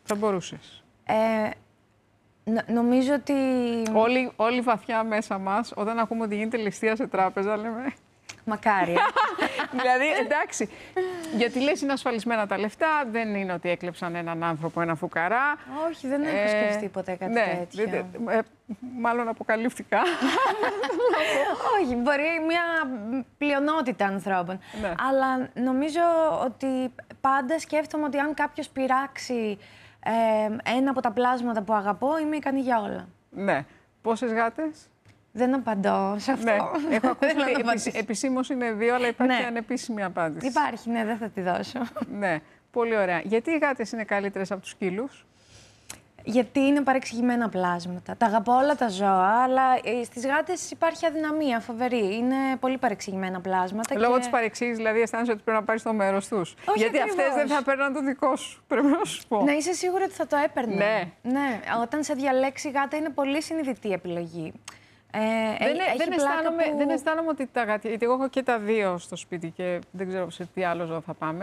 Θα μπορούσες. Νομίζω ότι... Όλοι βαθιά μέσα μας, όταν ακούμε ότι γίνεται ληστεία σε τράπεζα, λέμε... Μακάρι. Δηλαδή, εντάξει, γιατί λες είναι ασφαλισμένα τα λεφτά, δεν είναι ότι έκλεψαν έναν άνθρωπο, ένα φουκαρά. Όχι, δεν έχω σκεφτεί ποτέ κάτι τέτοιο. Μάλλον αποκαλύφθηκα. Όχι, μπορεί μια πλειονότητα ανθρώπων. Ναι. Αλλά νομίζω ότι πάντα σκέφτομαι ότι αν κάποιος πειράξει ένα από τα πλάσματα που αγαπώ, είμαι ικανή για όλα. Ναι. Πόσες γάτες? Δεν απαντώ σε αυτό. Ναι. Έχω ακούσει ότι επισήμως είναι 2, αλλά υπάρχει ανεπίσημη απάντηση. Υπάρχει, ναι, δεν θα τη δώσω. Ναι, πολύ ωραία. Γιατί οι γάτες είναι καλύτερες από τους σκύλους? Γιατί είναι παρεξηγημένα πλάσματα. Τα αγαπώ όλα τα ζώα, αλλά στις γάτες υπάρχει αδυναμία φοβερή. Είναι πολύ παρεξηγημένα πλάσματα. Λόγω της παρεξήγησης, δηλαδή, αισθάνεσαι ότι πρέπει να πάρεις το μέρος τους. Όχι, γιατί ακριβώς. αυτές δεν θα παίρνουν το δικό σου. Πρέπει να σου πω. Ναι, είσαι σίγουρη ότι θα το έπαιρνε. Ναι. Όταν σε διαλέξει η γάτα, είναι πολύ συνειδητή επιλογή. Δεν αισθάνομαι ότι τα γάτια. Γιατί εγώ έχω και τα 2 στο σπίτι και δεν ξέρω σε τι άλλο ζώο θα πάμε.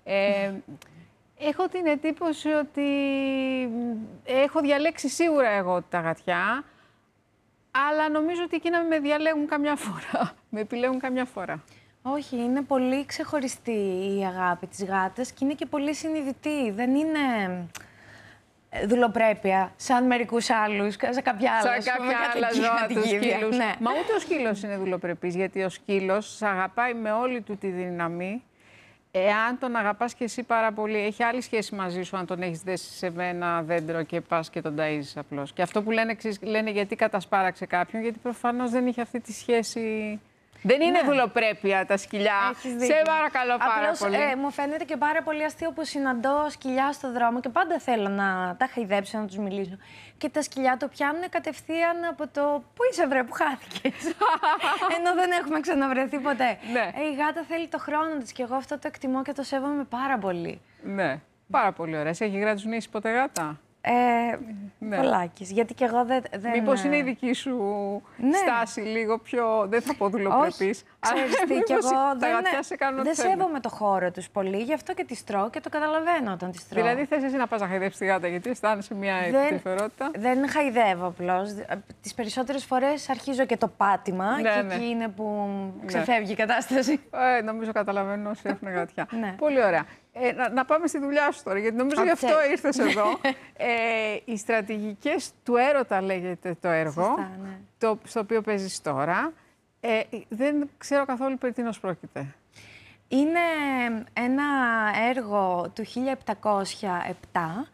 Έχω την εντύπωση ότι έχω διαλέξει σίγουρα εγώ τα γατιά, αλλά νομίζω ότι εκείνα με διαλέγουν καμιά φορά. Με επιλέγουν καμιά φορά. Όχι, είναι πολύ ξεχωριστή η αγάπη της γάτας και είναι και πολύ συνειδητή. Δεν είναι δουλοπρέπεια, σαν μερικούς άλλους, σε κάποια άλλα ζώα, τους σκύλους. Ναι. Μα ούτε ο σκύλος είναι δουλοπρεπής, γιατί ο σκύλος σε αγαπάει με όλη του τη δύναμη. Εάν τον αγαπάς και εσύ πάρα πολύ, έχει άλλη σχέση μαζί σου αν τον έχεις δέσει σε ένα δέντρο και πας και τον ταΐζεις απλώς. Και αυτό που λένε γιατί κατασπάραξε κάποιον, γιατί προφανώς δεν είχε αυτή τη σχέση. Δεν είναι δουλοπρέπεια τα σκυλιά. Σε παρακαλώ πάρα πολύ. Μου φαίνεται και πάρα πολύ αστείο που συναντώ σκυλιά στο δρόμο και πάντα θέλω να τα χαϊδέψω, να τους μιλήσω. Και τα σκυλιά το πιάνουν κατευθείαν από το «Πού είσαι βρε, που χάθηκες?» Ενώ δεν έχουμε ξαναβρεθεί ποτέ. Ναι. Η γάτα θέλει το χρόνο της και εγώ αυτό το εκτιμώ και το σέβομαι πάρα πολύ. Ναι, πάρα πολύ ωραία. Σε έχει γρατζουνίσει ποτέ γάτα? Ναι. Πολλάκις, γιατί και εγώ δεν... Μήπως είναι η δική σου στάση λίγο πιο, δεν θα πω δουλοπρεπής. Ξέρεις τι, και εγώ τα γατιά σε κάνουν δεν σέβομαι το χώρο τους πολύ, γι' αυτό και τις τρώω και το καταλαβαίνω όταν τις τρώω. Δηλαδή θες εσύ να πας να χαϊδέψεις τη γάτα, γιατί αισθάνεσαι μια επιτυφερότητα? Δεν χαϊδεύω απλώς. Τις περισσότερες φορές αρχίζω και το πάτημα και εκεί είναι που ξεφεύγει η κατάσταση. Νομίζω καταλαβαίνω όσοι έχουν γατιά. Πολύ ωραία. Να πάμε στη δουλειά σου τώρα, γιατί νομίζω γι' αυτό ήρθες εδώ. Οι στρατηγικές του έρωτα λέγεται το έργο, σωστά, στο οποίο παίζεις τώρα. Δεν ξέρω καθόλου περί τίνος πρόκειται. Είναι ένα έργο του 1707,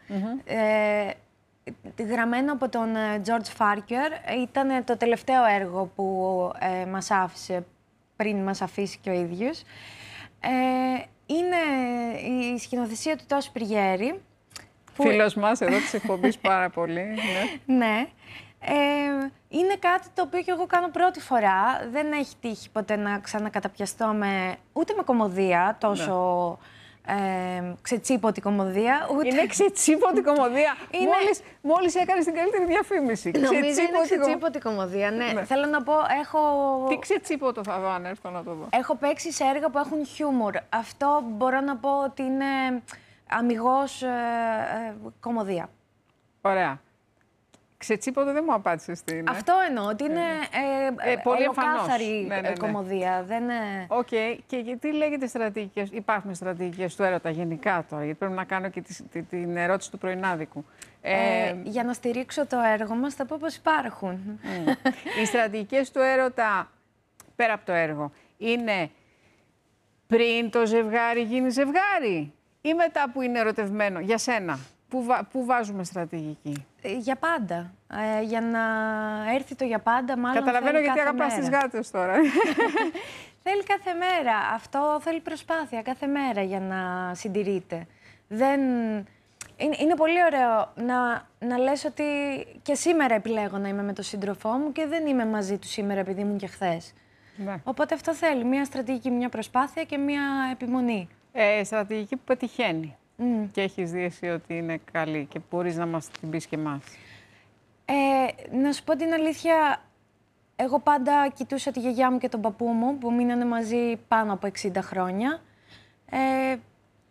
γραμμένο από τον George Farquhar. Ήταν το τελευταίο έργο που μας άφησε πριν μας αφήσει και ο ίδιος. Είναι η σκηνοθεσία του Τόσου Πριέρη. Φίλος μας εδώ της εκπομπής πάρα πολύ. Ναι. Είναι κάτι το οποίο και εγώ κάνω πρώτη φορά. Δεν έχει τύχει ποτέ να ξανακαταπιαστώ ούτε με κωμωδία, τόσο ξετσίποτη κωμωδία. Είναι ξετσίποτη κωμωδία. Μόλις έκανες την καλύτερη διαφήμιση. Νομίζω είναι ξετσίποτη κωμωδία, ναι. Θέλω να πω, Τι ξετσίποτο θα δω αν έρθω να το δω? Έχω παίξει σε έργα που έχουν χιούμορ. Αυτό μπορώ να πω ότι είναι αμιγώς κωμωδία. Ωραία. Ξετσίποτο δεν μου απάντησες τι είναι. Αυτό εννοώ, ότι είναι πολύ ολοκάθαρη κωμωδία. Οκ. Και γιατί λέγεται στρατηγικές, υπάρχουν στρατηγικές του έρωτα γενικά τώρα, γιατί πρέπει να κάνω και την ερώτηση του πρωινάδικου. Για να στηρίξω το έργο μας θα πω πως υπάρχουν. Οι στρατηγικές του έρωτα, πέρα από το έργο, είναι πριν το ζευγάρι γίνει ζευγάρι ή μετά που είναι ερωτευμένο, για σένα? Πού βάζουμε στρατηγική? Για πάντα. Για να έρθει το για πάντα, μάλλον. Καταλαβαίνω γιατί αγαπάς τις γάτες τώρα. Θέλει κάθε μέρα. Αυτό θέλει προσπάθεια κάθε μέρα για να συντηρείται. Είναι πολύ ωραίο να λες ότι και σήμερα επιλέγω να είμαι με τον σύντροφό μου και δεν είμαι μαζί του σήμερα επειδή ήμουν και χθες. Ναι. Οπότε αυτό θέλει. Μια στρατηγική, μια προσπάθεια και μια επιμονή. Στρατηγική που πετυχαίνει. Και έχεις δει εσύ ότι είναι καλή και μπορείς να μας την πεις και εμάς. Να σου πω την αλήθεια, εγώ πάντα κοιτούσα τη γιαγιά μου και τον παππού μου που μείνανε μαζί πάνω από 60 χρόνια.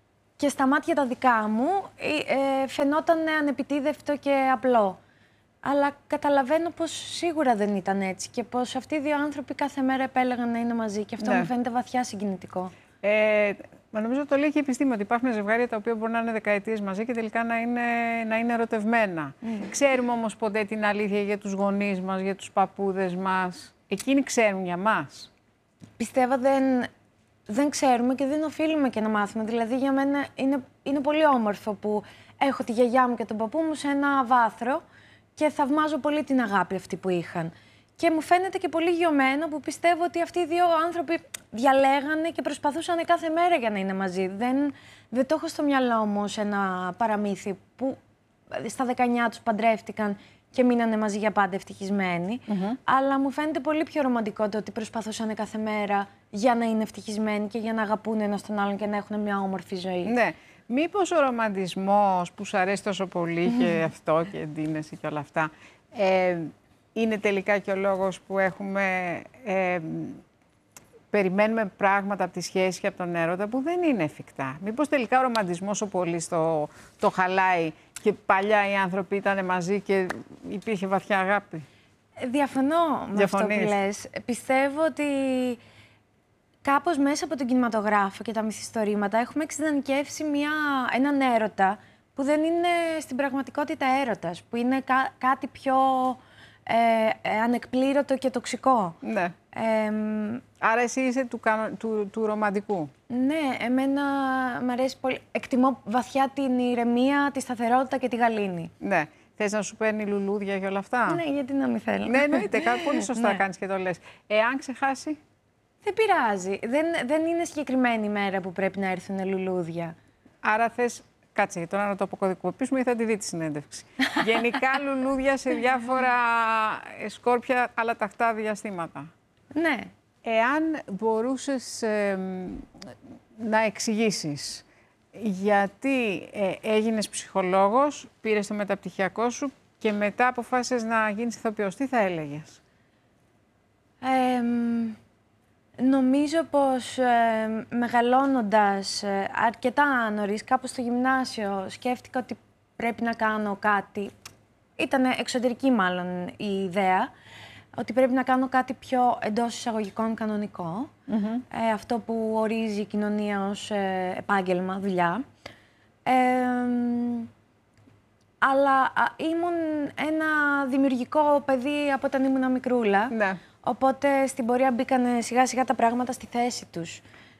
και στα μάτια τα δικά μου φαινόταν ανεπιτίδευτο και απλό. Αλλά καταλαβαίνω πως σίγουρα δεν ήταν έτσι και πως αυτοί οι δύο άνθρωποι κάθε μέρα επέλεγαν να είναι μαζί και αυτό μου φαίνεται βαθιά συγκινητικό. Μα νομίζω το λέει και η επιστήμη ότι υπάρχουν ζευγάρια τα οποία μπορεί να είναι δεκαετίες μαζί και τελικά να είναι ερωτευμένα. Ξέρουμε όμως ποτέ την αλήθεια για τους γονείς μας, για τους παππούδες μας? Εκείνοι ξέρουν για μας? Πιστεύω δεν ξέρουμε και δεν οφείλουμε και να μάθουμε. Δηλαδή για μένα είναι πολύ όμορφο που έχω τη γιαγιά μου και τον παππού μου σε ένα βάθρο και θαυμάζω πολύ την αγάπη αυτή που είχαν. Και μου φαίνεται και πολύ γιωμένο που πιστεύω ότι αυτοί οι δύο άνθρωποι διαλέγανε και προσπαθούσαν κάθε μέρα για να είναι μαζί. Δεν το έχω στο μυαλό μου ως ένα παραμύθι που στα 19 τους παντρεύτηκαν και μείνανε μαζί για πάντα ευτυχισμένοι. Αλλά μου φαίνεται πολύ πιο ρομαντικό το ότι προσπαθούσαν κάθε μέρα για να είναι ευτυχισμένοι και για να αγαπούν ένας τον άλλον και να έχουν μια όμορφη ζωή. Ναι. Μήπως ο ρομαντισμός που σου αρέσει τόσο πολύ και αυτό και εντείνεσαι και όλα αυτά, είναι τελικά και ο λόγος που περιμένουμε πράγματα από τη σχέση και από τον έρωτα που δεν είναι εφικτά? Μήπως τελικά ο ρομαντισμός ο πολύς το χαλάει και παλιά οι άνθρωποι ήταν μαζί και υπήρχε βαθιά αγάπη? Διαφωνώ με αυτό που λες. Πιστεύω ότι κάπως μέσα από τον κινηματογράφο και τα μυθιστορήματα έχουμε εξειδανικεύσει έναν έρωτα που δεν είναι στην πραγματικότητα έρωτας, που είναι κάτι πιο ανεκπλήρωτο και τοξικό. Ναι. Άρα εσύ είσαι του ρομαντικού. Ναι, εμένα μου αρέσει πολύ. Εκτιμώ βαθιά την ηρεμία, τη σταθερότητα και τη γαλήνη. Ναι. Θες να σου παίρνει λουλούδια και όλα αυτά? Ναι, γιατί να μην θέλω. Ναι, εννοείται. Πολύ σωστά κάνεις και το λες. Εάν ξεχάσει? Δεν πειράζει. Δεν είναι συγκεκριμένη ημέρα που πρέπει να έρθουν λουλούδια. Άρα θες... Κάτσε, τώρα να το αποκωδικοποιήσουμε ή θα τη δει τη συνέντευξη. Γενικά λουλούδια σε διάφορα σκόρπια, αλλά τακτά διαστήματα. Ναι. Εάν μπορούσες να εξηγήσεις γιατί έγινες ψυχολόγος, πήρες το μεταπτυχιακό σου και μετά αποφάσισες να γίνεις ηθοποιός, τι θα έλεγες? Νομίζω πως μεγαλώνοντας αρκετά νωρίς, κάπου στο γυμνάσιο, σκέφτηκα ότι πρέπει να κάνω κάτι. Ήταν εξωτερική μάλλον η ιδέα, ότι πρέπει να κάνω κάτι πιο εντός εισαγωγικών κανονικό. Αυτό που ορίζει η κοινωνία ως επάγγελμα, δουλειά. Αλλά ήμουν ένα δημιουργικό παιδί από όταν ήμουν μικρούλα. Ναι. Οπότε στην πορεία μπήκανε σιγά σιγά τα πράγματα στη θέση τους.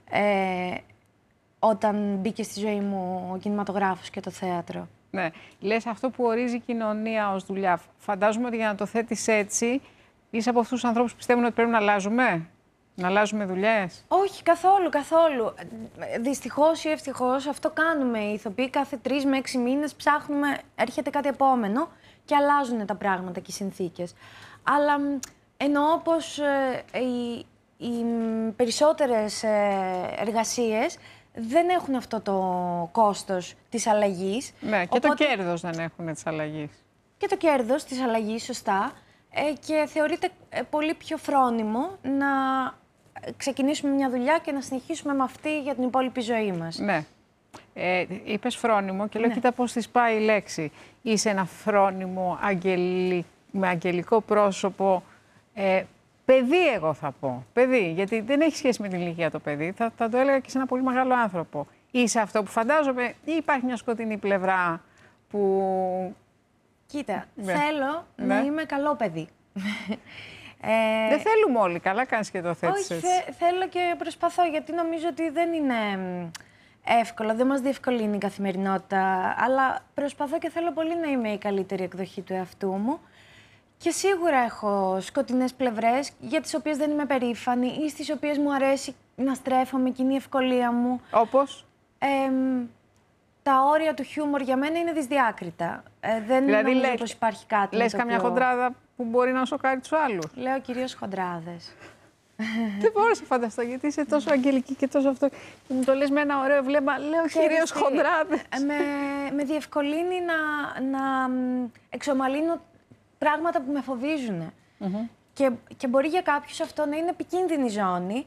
Όταν μπήκε στη ζωή μου ο κινηματογράφος και το θέατρο. Ναι. Λες αυτό που ορίζει η κοινωνία ως δουλειά. Φαντάζομαι ότι για να το θέτεις έτσι, είσαι από αυτούς τους ανθρώπους που πιστεύουν ότι πρέπει να αλλάζουμε. Να αλλάζουμε δουλειές. Όχι, καθόλου, καθόλου. Δυστυχώς ή ευτυχώς αυτό κάνουμε οι ηθοποιοί. Κάθε 3 με 6 μήνες ψάχνουμε, έρχεται κάτι επόμενο και αλλάζουν τα πράγματα και οι συνθήκες. Αλλά εννοώ πως οι περισσότερες εργασίες δεν έχουν αυτό το κόστος της αλλαγής. Ναι, και το κέρδος δεν έχουν της αλλαγής. Και το κέρδος της αλλαγής, σωστά. Και θεωρείται πολύ πιο φρόνιμο να ξεκινήσουμε μια δουλειά και να συνεχίσουμε με αυτή για την υπόλοιπη ζωή μας. Ναι. Είπες φρόνιμο και λέω, κοίτα πώς της πάει η λέξη. Είσαι ένα φρόνιμο με αγγελικό πρόσωπο. Παιδί, εγώ θα πω. Παιδί, γιατί δεν έχει σχέση με την ηλικία το παιδί. Θα το έλεγα και σε ένα πολύ μεγάλο άνθρωπο. Είσαι αυτό που φαντάζομαι ή υπάρχει μια σκοτεινή πλευρά που... Κοίτα, θέλω να είμαι καλό παιδί. Δεν θέλουμε όλοι. Καλά κάνεις και το θέτεις έτσι. Όχι, θέλω και προσπαθώ, γιατί νομίζω ότι δεν είναι εύκολο. Δεν μας διευκολύνει η καθημερινότητα. Αλλά προσπαθώ και θέλω πολύ να είμαι η καλύτερη εκδοχή του εαυτού μου. Και σίγουρα έχω σκοτεινές πλευρές, για τις οποίες δεν είμαι περήφανη ή στις οποίες μου αρέσει να στρέφομαι και είναι η ευκολία μου. Όπως? Τα όρια του χιούμορ για μένα είναι δυσδιάκριτα. Δεν δηλαδή, νομίζω πως υπάρχει κάτι. Λες καμιά χοντράδα που μπορεί να σοκάρει τους άλλους? Λέω κυρίως χοντράδες. Δεν μπορώ να σε φανταστώ, γιατί είσαι τόσο αγγελική και τόσο αυτό. Και μου το λες με ένα ωραίο βλέμμα. Λέω κυρίως χοντράδες. Με διευκολύνει να εξομαλύνω πράγματα που με φοβίζουν. Και μπορεί για κάποιους αυτό να είναι επικίνδυνη ζώνη.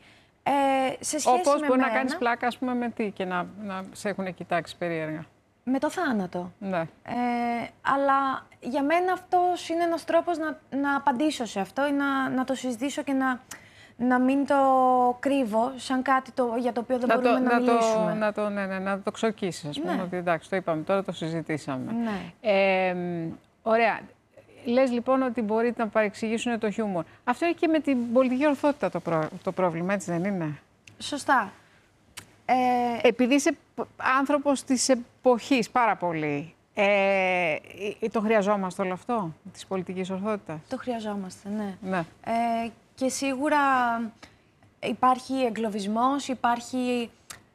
Σε σχέση Όπως με μπορεί μένα, να κάνεις πλάκα, ας πούμε, με τι και να σε έχουν κοιτάξει περίεργα. με το θάνατο. Ναι. Αλλά για μένα αυτός είναι ένας τρόπος να απαντήσω σε αυτό ή να το συζητήσω και να μην το κρύβω σαν κάτι για το οποίο δεν μπορούμε να μιλήσουμε. Να το ξορκίσεις, ας πούμε, ότι εντάξει, το είπαμε, τώρα το συζητήσαμε. Ναι. Ωραία. Λες λοιπόν ότι μπορείτε να παρεξηγήσουν το χιούμορ. Αυτό είναι και με την πολιτική ορθότητα το πρόβλημα, έτσι δεν είναι? Σωστά. Επειδή είσαι άνθρωπος της εποχής πάρα πολύ, το χρειαζόμαστε όλο αυτό, της πολιτικής ορθότητας? Το χρειαζόμαστε, ναι. Και σίγουρα υπάρχει εγκλωβισμός, υπάρχει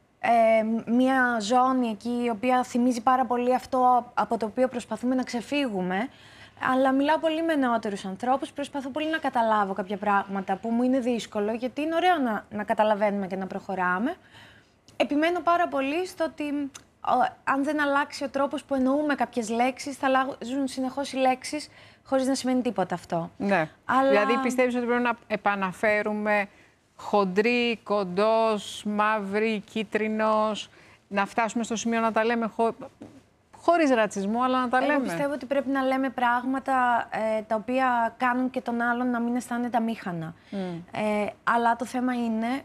μία ζώνη εκεί η οποία θυμίζει πάρα πολύ αυτό από το οποίο προσπαθούμε να ξεφύγουμε. Αλλά μιλάω πολύ με νεότερους ανθρώπους, προσπαθώ πολύ να καταλάβω κάποια πράγματα που μου είναι δύσκολο, γιατί είναι ωραίο να καταλαβαίνουμε και να προχωράμε. Επιμένω πάρα πολύ στο ότι αν δεν αλλάξει ο τρόπος που εννοούμε κάποιες λέξεις, θα αλλάζουν συνεχώς οι λέξεις, χωρίς να σημαίνει τίποτα αυτό. Ναι. Αλλά... Δηλαδή πιστεύεις ότι πρέπει να επαναφέρουμε χοντρή, κοντός, μαύρη, κίτρινος, να φτάσουμε στο σημείο να τα λέμε χωρίς ρατσισμό, αλλά να τα λέμε? Εγώ πιστεύω ότι πρέπει να λέμε πράγματα τα οποία κάνουν και τον άλλον να μην αισθάνεται αμήχανα. Αλλά το θέμα είναι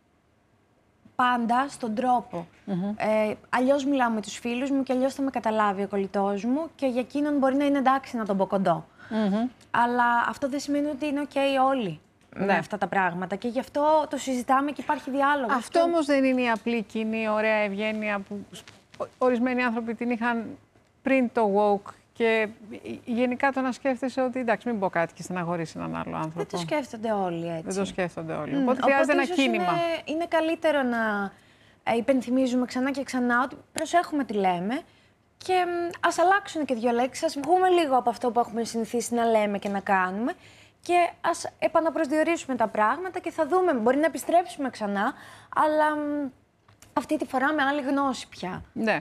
πάντα στον τρόπο. Αλλιώς μιλάω με τους φίλους μου και αλλιώς θα με καταλάβει ο κολλητός μου και για εκείνον μπορεί να είναι εντάξει να τον πω κοντό. Αλλά αυτό δεν σημαίνει ότι είναι ok όλοι με αυτά τα πράγματα και γι' αυτό το συζητάμε και υπάρχει διάλογος. Αυτό όμως δεν είναι η απλή, κοινή, ωραία ευγένεια που ορισμένοι άνθρωποι την είχαν πριν το woke και γενικά το να σκέφτεσαι ότι εντάξει, μην πω κάτι και στεναχωρήσει έναν άλλο άνθρωπο. Δεν το σκέφτονται όλοι έτσι. Δεν το σκέφτονται όλοι. Οπότε χρειάζεται ένα κίνημα. Είναι καλύτερο να υπενθυμίζουμε ξανά και ξανά ότι προσέχουμε τι λέμε και ας αλλάξουν και δύο λέξεις, ας βγούμε λίγο από αυτό που έχουμε συνηθίσει να λέμε και να κάνουμε και ας επαναπροσδιορίσουμε τα πράγματα και θα δούμε, μπορεί να επιστρέψουμε ξανά, αλλά αυτή τη φορά με άλλη γνώση πια. Ναι.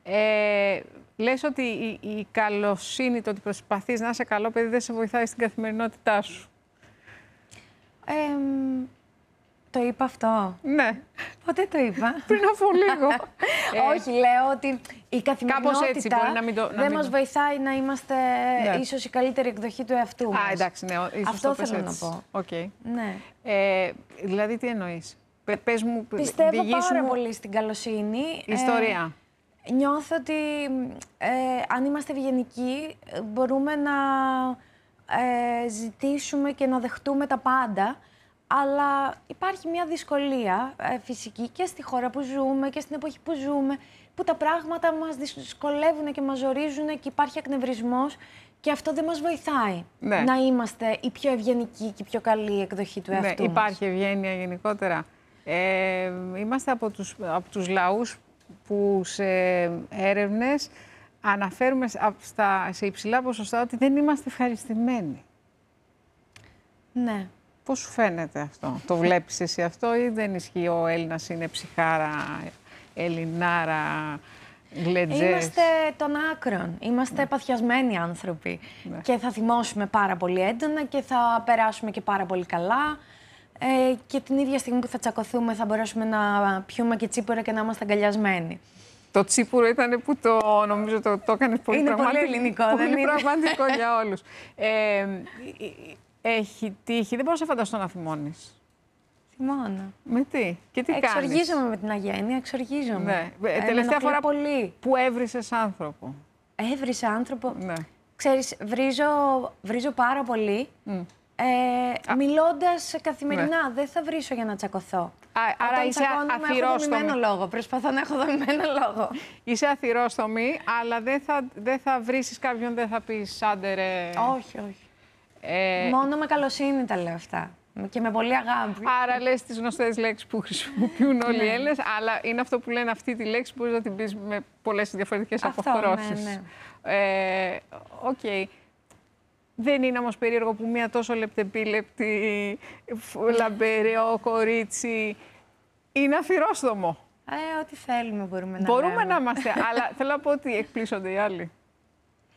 Λες ότι η καλοσύνη, το ότι προσπαθείς να είσαι καλό παιδί, δεν σε βοηθάει στην καθημερινότητά σου. Το είπα αυτό? Ναι. Πότε το είπα? Πριν από λίγο. Όχι, λέω ότι η καθημερινότητα έτσι, μπορεί να μην δεν μας βοηθάει να είμαστε ίσως η καλύτερη εκδοχή του εαυτού μας. Εντάξει, ναι, ίσως αυτό το πες θέλω έτσι. να πω. Okay. Ναι. Δηλαδή, τι εννοείς? Πες μου, πιστεύω πάρα πολύ στην καλοσύνη. Ιστορία. Νιώθω ότι αν είμαστε ευγενικοί μπορούμε να ζητήσουμε και να δεχτούμε τα πάντα, αλλά υπάρχει μια δυσκολία φυσική και στη χώρα που ζούμε και στην εποχή που ζούμε, που τα πράγματα μας δυσκολεύουν και μας ζορίζουν και υπάρχει εκνευρισμός και αυτό δεν μας βοηθάει να είμαστε η πιο ευγενική και η πιο καλή εκδοχή του εαυτού μας. Υπάρχει ευγένεια γενικότερα. Είμαστε από τους λαούς που σε έρευνες αναφέρουμε σε υψηλά ποσοστά ότι δεν είμαστε ευχαριστημένοι. Ναι. Πώς σου φαίνεται αυτό? Το βλέπεις εσύ αυτό ή δεν ισχύει? Ο Έλληνας είναι ψυχάρα, Ελληνάρα, γλεντζές? Είμαστε των άκρων. Είμαστε παθιασμένοι άνθρωποι. Και θα θυμώσουμε πάρα πολύ έντονα και θα περάσουμε και πάρα πολύ καλά. Και την ίδια στιγμή που θα τσακωθούμε θα μπορέσουμε να πιούμε και τσίπουρα και να είμαστε αγκαλιασμένοι. Το τσίπουρο ήταν που νομίζω το έκανες πολύ πραγματικό. Είναι πολύ ελληνικό, δεν είναι? Πραγματικό για όλους. Έχει τύχει, δεν μπορώ να σε φανταστώ να θυμώνεις. Θυμώνω. Με τι? Και τι κάνεις? Εξοργίζομαι με την αγένεια, εξοργίζομαι. Ναι. Τελευταία φορά πολύ. Που έβρισες άνθρωπο? Έβρισα άνθρωπο. Ναι. Ξέρεις, βρίζω πάρα πολύ. Μιλώντας καθημερινά, δεν θα βρίσω για να τσακωθώ. Άρα είσαι αθυρόστομη. Έχω δομημένο λόγο. Προσπαθώ να έχω δομημένο λόγο. Είσαι αθυρόστομη, αλλά δεν θα βρίσεις κάποιον, δεν θα πεις άντερε. Όχι, όχι. Μόνο με καλοσύνη τα λέω αυτά. Και με πολύ αγάπη. Άρα λες τις γνωστές λέξεις που χρησιμοποιούν όλοι οι Έλληνες, αλλά είναι αυτό που λένε αυτή τη λέξη, μπορείς να την πεις με πολλές διαφορετικές αποχρώσεις. Ναι. Οκ. Δεν είναι όμως περίεργο που μια τόσο λεπτεπίλεπτη, λαμπερό κορίτσι είναι αθυρόστομο? Ό,τι θέλουμε μπορούμε να Μπορούμε να είμαστε, αλλά θέλω να πω ότι εκπλήσονται οι άλλοι.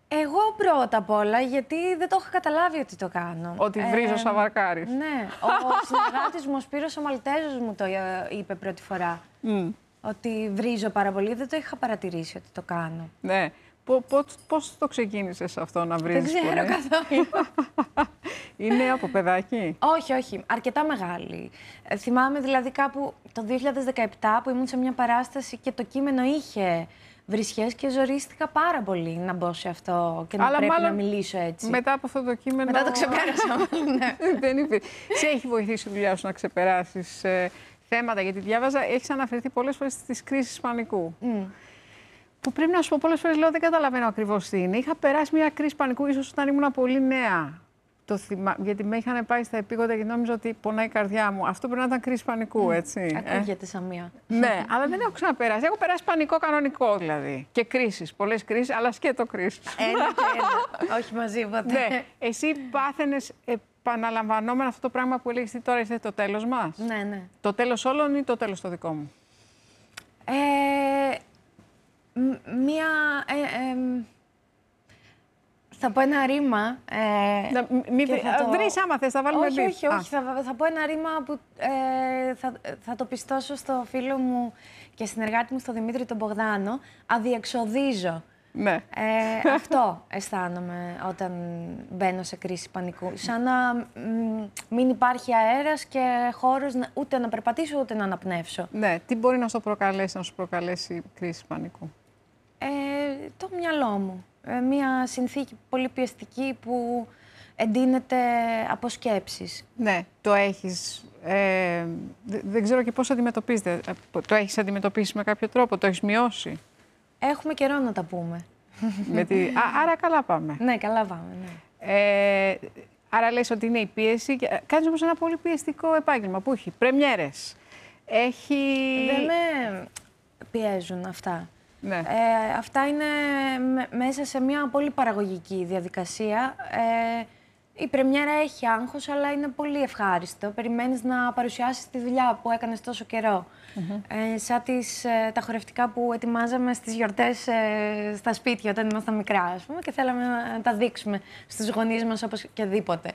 Εγώ πρώτα απ' όλα, γιατί δεν το είχα καταλάβει ότι το κάνω. Ότι βρίζω σαν βαρκάρης. Ναι. Ο συνεργάτης μου, ο Σπύρος ο Μαλτέζος, μου το είπε πρώτη φορά. Ότι βρίζω πάρα πολύ. Δεν το είχα παρατηρήσει ότι το κάνω. Ναι. Πώς το ξεκίνησες αυτό να βρίζεις πολύ? Δεν ξέρω καθόλου. Είναι από παιδάκι? Όχι, όχι. Αρκετά μεγάλη. Θυμάμαι δηλαδή κάπου το 2017 που ήμουν σε μια παράσταση και το κείμενο είχε βρισιές και ζορίστηκα πάρα πολύ να μπω σε αυτό και να πρέπει να μιλήσω έτσι. Μετά από αυτό το κείμενο... Μετά το ξεπέρασα. Ναι. Δεν υπήρχε. Σε έχει βοηθήσει η δουλειά σου να ξεπεράσεις θέματα, γιατί διάβαζα, έχεις αναφερθεί πολλές φορές στις κρίσεις πανικού. Που πρέπει να σου πω πολλές φορές, λέω, δεν καταλαβαίνω ακριβώς τι είναι. Είχα περάσει μια κρίση πανικού, ίσως όταν ήμουν πολύ νέα. Γιατί με είχαν πάει στα επίγοντα και νόμιζα ότι πονάει η καρδιά μου. Αυτό πρέπει να ήταν κρίση πανικού, έτσι. Ακούγεται σαν μία. Ναι, αλλά δεν έχω ξαναπεράσει. Έχω περάσει πανικό κανονικό δηλαδή. Και κρίσεις. Πολλές κρίσεις, αλλά σκέτο κρίσεις. Ένα και ένα. Όχι μαζί ποτέ. Ναι. Εσύ πάθαινες επαναλαμβανόμενα αυτό το πράγμα που έλεγες τώρα ήρθε το τέλος μας? Ναι, ναι. Το τέλος όλων ή το τέλος το δικό μου? Θα πω ένα ρήμα. Βρεις άμα θες, θα βάλουμε όχι, όχι, όχι. Θα πω ένα ρήμα που θα το πιστώσω στο φίλο μου και συνεργάτη μου, στο Δημήτρη τον Μπογδάνο. Αδιεξοδίζω. Ναι. Αυτό αισθάνομαι όταν μπαίνω σε κρίση πανικού. Σαν να μην υπάρχει αέρας και χώρος ούτε να περπατήσω ούτε να αναπνεύσω. Ναι. Τι μπορεί να σου προκαλέσει κρίση πανικού? Το μυαλό μου. Μια συνθήκη πολύ πιεστική που εντείνεται από σκέψεις. Ναι, το έχεις... δεν ξέρω και πώς αντιμετωπίζετε. Το έχεις αντιμετωπίσει με κάποιο τρόπο, το έχεις μειώσει? Έχουμε καιρό να τα πούμε. Άρα καλά πάμε. Ναι, καλά πάμε, ναι. Άρα λες ότι είναι η πίεση. Κάνεις όμως ένα πολύ πιεστικό επάγγελμα που έχει πρεμιέρες. Δεν με πιέζουν αυτά. Ναι. Αυτά είναι μέσα σε μια πολύ παραγωγική διαδικασία. Η πρεμιέρα έχει άγχος, αλλά είναι πολύ ευχάριστο. Περιμένεις να παρουσιάσεις τη δουλειά που έκανες τόσο καιρό. Σαν τα χορευτικά που ετοιμάζαμε στις γιορτές στα σπίτια όταν ήμασταν μικρά, ας πούμε, και θέλαμε να τα δείξουμε στους γονείς μας οπωσδήποτε.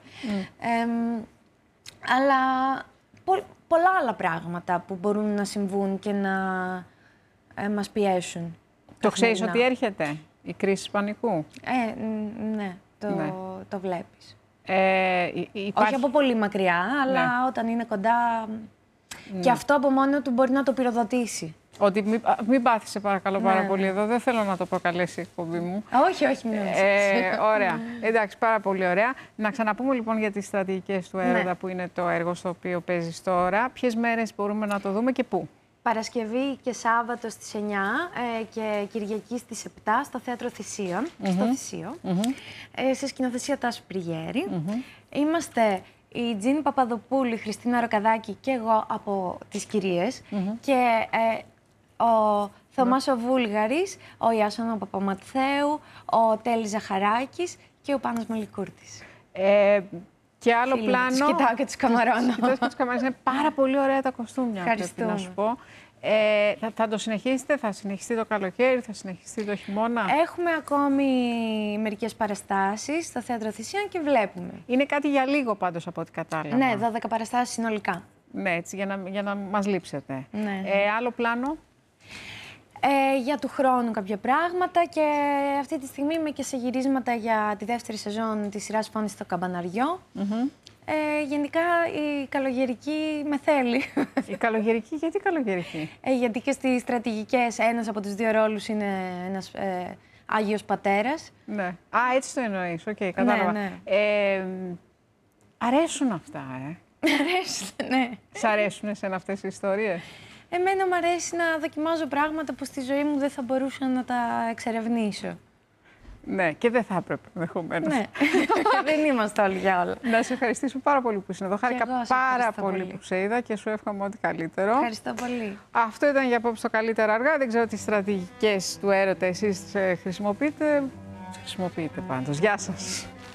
Αλλά πολλά άλλα πράγματα που μπορούν να συμβούν και να μας πιέσουν. Το ξέρεις ότι έρχεται η κρίση πανικού? Ναι, το βλέπεις. Υπάρχει... Όχι από πολύ μακριά, αλλά όταν είναι κοντά. Και αυτό από μόνο του μπορεί να το πυροδοτήσει. Ότι μην πάθησε παρακαλώ πάρα πολύ εδώ. Δεν θέλω να το προκαλέσει η εκπομπή μου. Όχι, όχι, μην ωραία. Εντάξει, πάρα πολύ ωραία. Να ξαναπούμε λοιπόν για τις στρατηγικές του έρωτα, που είναι το έργο στο οποίο παίζεις τώρα. Ποιες μέρες μπορούμε να το δούμε και πού? Παρασκευή και Σάββατο στις 9 και Κυριακή στις 7 στο Θέατρο Θησίων, στο Θησίο, σε σκηνοθεσία Τάσου Πριγέρη. Είμαστε η Τζίνη Παπαδοπούλου, η Χριστίνα Ροκαδάκη και εγώ από τις Κυρίες και ο Θωμάς ο Βούλγαρης, ο Ιάσονα Παπαματθέου, ο Τέλης Ζαχαράκης και ο Πάνος Μελικούρτης. Και άλλο πλάνο. Τους κοιτάω και τους καμαρώνω. Είναι πάρα πολύ ωραία τα κοστούμια. Ευχαριστούμε. Πρέπει να σου πω. Θα το συνεχίσετε, θα συνεχιστεί το καλοκαίρι, θα συνεχιστεί το χειμώνα? Έχουμε ακόμη μερικές παραστάσεις στο Θέατρο Θησίων και βλέπουμε. Είναι κάτι για λίγο πάντως από ό,τι κατάλαβα. Ναι, 12 παραστάσεις συνολικά. Ναι, έτσι, για να μας λείψετε. Ναι. Άλλο πλάνο? Για του χρόνου κάποια πράγματα και αυτή τη στιγμή είμαι και σε γυρίσματα για τη δεύτερη σεζόν της σειράς Φόνη στο Καμπαναριό. Γενικά η καλογερική με θέλει. Η καλογερική, γιατί καλογερική? Γιατί και στις στρατηγικές ένας από τους δύο ρόλους είναι ένας Άγιος Πατέρας. Ναι. Α, έτσι το εννοείς. Οκ, κατάλαβα. Ναι. Αρέσουν αυτά, Αρέσουν, ναι. Σ' αρέσουν εσένα αυτές οι ιστορίες? Εμένα μου αρέσει να δοκιμάζω πράγματα που στη ζωή μου δεν θα μπορούσα να τα εξερευνήσω. Ναι, και δεν θα έπρεπε ενδεχομένως. Ναι, δεν είμαστε όλοι για όλα. Να σε ευχαριστήσω πάρα πολύ που ήσουν εδώ. Χάρηκα πάρα πολύ που σε είδα και σου εύχομαι ό,τι καλύτερο. Ευχαριστώ πολύ. Αυτό ήταν για απόψε το Καλύτερα Αργά. Δεν ξέρω τι στρατηγικές του έρωτα εσείς χρησιμοποιείτε. Χρησιμοποιείτε πάντως. Γεια σας.